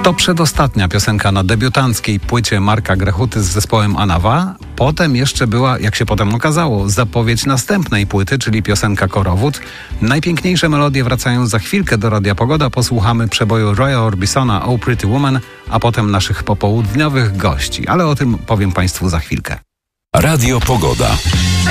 To przedostatnia piosenka na debiutanckiej płycie Marka Grechuty z zespołem Anawa. Potem jeszcze była, jak się potem okazało, zapowiedź następnej płyty, czyli piosenka Korowód. Najpiękniejsze melodie wracają za chwilkę do Radia Pogoda. Posłuchamy przeboju Roya Orbisona Oh Pretty Woman, a potem naszych popołudniowych gości. Ale o tym powiem Państwu za chwilkę. Radio Pogoda.